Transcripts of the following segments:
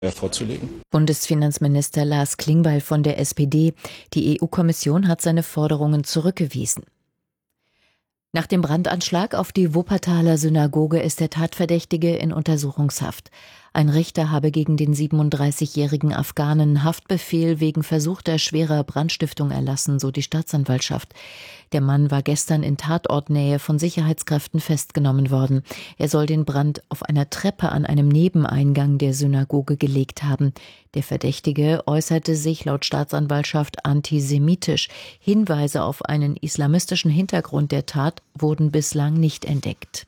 vorzulegen. Bundesfinanzminister Lars Klingbeil von der SPD. Die EU-Kommission hat seine Forderungen zurückgewiesen. Nach dem Brandanschlag auf die Wuppertaler Synagoge ist der Tatverdächtige in Untersuchungshaft. Ein Richter habe gegen den 37-jährigen Afghanen Haftbefehl wegen versuchter schwerer Brandstiftung erlassen, so die Staatsanwaltschaft. Der Mann war gestern in Tatortnähe von Sicherheitskräften festgenommen worden. Er soll den Brand auf einer Treppe an einem Nebeneingang der Synagoge gelegt haben. Der Verdächtige äußerte sich laut Staatsanwaltschaft antisemitisch. Hinweise auf einen islamistischen Hintergrund der Tat wurden bislang nicht entdeckt.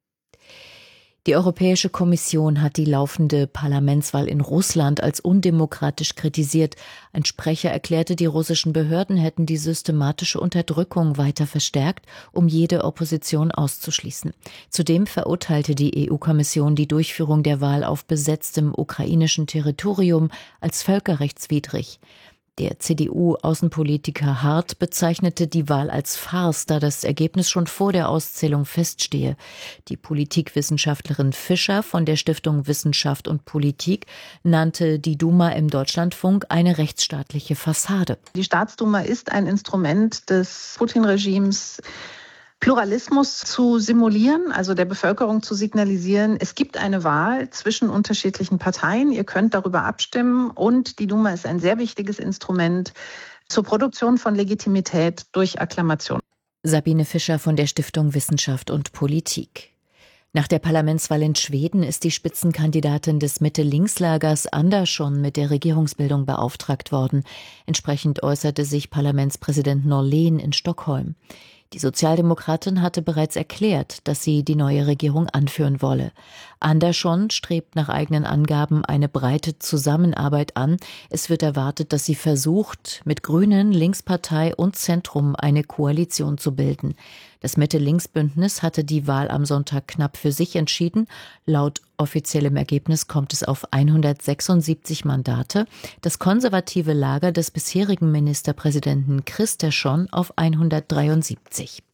Die Europäische Kommission hat die laufende Parlamentswahl in Russland als undemokratisch kritisiert. Ein Sprecher erklärte, die russischen Behörden hätten die systematische Unterdrückung weiter verstärkt, um jede Opposition auszuschließen. Zudem verurteilte die EU-Kommission die Durchführung der Wahl auf besetztem ukrainischen Territorium als völkerrechtswidrig. Der CDU-Außenpolitiker Hart bezeichnete die Wahl als Farce, da das Ergebnis schon vor der Auszählung feststehe. Die Politikwissenschaftlerin Fischer von der Stiftung Wissenschaft und Politik nannte die Duma im Deutschlandfunk eine rechtsstaatliche Fassade. Die Staatsduma ist ein Instrument des Putin-Regimes, Pluralismus zu simulieren, also der Bevölkerung zu signalisieren, es gibt eine Wahl zwischen unterschiedlichen Parteien, ihr könnt darüber abstimmen und die Duma ist ein sehr wichtiges Instrument zur Produktion von Legitimität durch Akklamation. Sabine Fischer von der Stiftung Wissenschaft und Politik. Nach der Parlamentswahl in Schweden ist die Spitzenkandidatin des Mitte-Links-Lagers Andersson mit der Regierungsbildung beauftragt worden. Entsprechend äußerte sich Parlamentspräsident Norlén in Stockholm. Die Sozialdemokratin hatte bereits erklärt, dass sie die neue Regierung anführen wolle. Andersson strebt nach eigenen Angaben eine breite Zusammenarbeit an. Es wird erwartet, dass sie versucht, mit Grünen, Linkspartei und Zentrum eine Koalition zu bilden. Das Mitte-Links-Bündnis hatte die Wahl am Sonntag knapp für sich entschieden. Laut offiziellem Ergebnis kommt es auf 176 Mandate. Das konservative Lager des bisherigen Ministerpräsidenten Kristersson auf 173.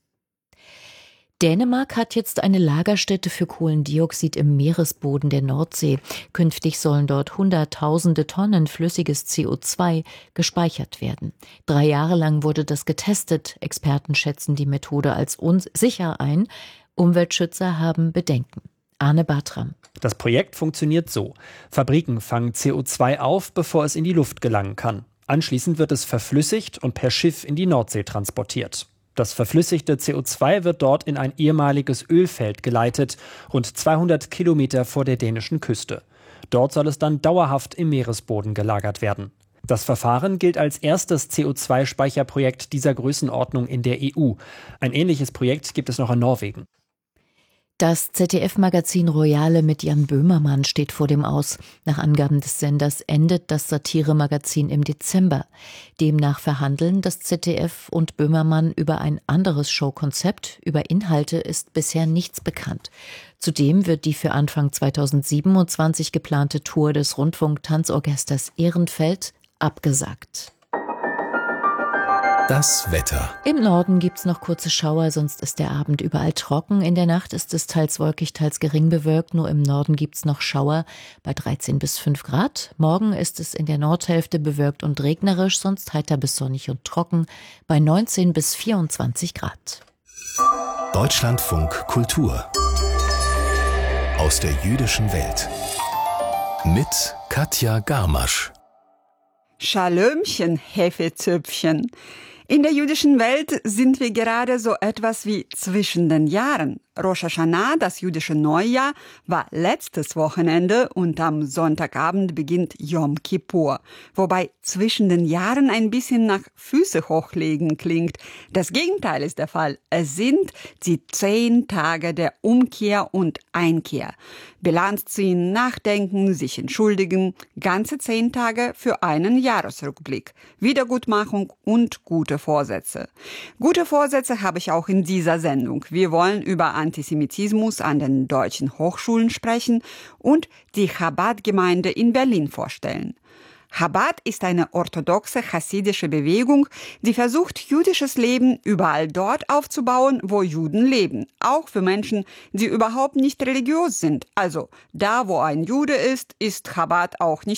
Dänemark hat jetzt eine Lagerstätte für Kohlendioxid im Meeresboden der Nordsee. Künftig sollen dort Hunderttausende Tonnen flüssiges CO2 gespeichert werden. 3 Jahre lang wurde das getestet. Experten schätzen die Methode als unsicher ein. Umweltschützer haben Bedenken. Arne Bartram. Das Projekt funktioniert so. Fabriken fangen CO2 auf, bevor es in die Luft gelangen kann. Anschließend wird es verflüssigt und per Schiff in die Nordsee transportiert. Das verflüssigte CO2 wird dort in ein ehemaliges Ölfeld geleitet, rund 200 Kilometer vor der dänischen Küste. Dort soll es dann dauerhaft im Meeresboden gelagert werden. Das Verfahren gilt als erstes CO2-Speicherprojekt dieser Größenordnung in der EU. Ein ähnliches Projekt gibt es noch in Norwegen. Das ZDF-Magazin Royale mit Jan Böhmermann steht vor dem Aus. Nach Angaben des Senders endet das Satire-Magazin im Dezember. Demnach verhandeln das ZDF und Böhmermann über ein anderes Showkonzept. Über Inhalte ist bisher nichts bekannt. Zudem wird die für Anfang 2027 geplante Tour des Rundfunk-Tanzorchesters Ehrenfeld abgesagt. Das Wetter. Im Norden gibt's noch kurze Schauer, sonst ist der Abend überall trocken. In der Nacht ist es teils wolkig, teils gering bewölkt. Nur im Norden gibt's noch Schauer bei 13 bis 5 Grad. Morgen ist es in der Nordhälfte bewölkt und regnerisch, sonst heiter bis sonnig und trocken bei 19 bis 24 Grad. Deutschlandfunk Kultur. Aus der jüdischen Welt. Mit Katja Garmasch. Schalömchen, Hefezöpfchen. In der jüdischen Welt sind wir gerade so etwas wie zwischen den Jahren. Rosh Hashanah, das jüdische Neujahr, war letztes Wochenende und am Sonntagabend beginnt Yom Kippur. Wobei zwischen den Jahren ein bisschen nach Füße hochlegen klingt. Das Gegenteil ist der Fall. Es sind die 10 Tage der Umkehr und Einkehr. Bilanz ziehen, nachdenken, sich entschuldigen. Ganze 10 Tage für einen Jahresrückblick. Wiedergutmachung und gute Vorsätze. Gute Vorsätze habe ich auch in dieser Sendung. Wir wollen über Antisemitismus an den deutschen Hochschulen sprechen und die Chabad-Gemeinde in Berlin vorstellen. Chabad ist eine orthodoxe chassidische Bewegung, die versucht, jüdisches Leben überall dort aufzubauen, wo Juden leben. Auch für Menschen, die überhaupt nicht religiös sind. Also da, wo ein Jude ist Chabad auch nicht